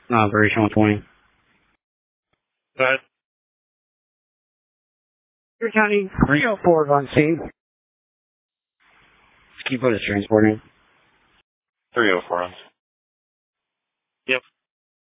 Operation 120. Go ahead. Your County 304 on scene. Keep what is transporting. 304 on. Yep.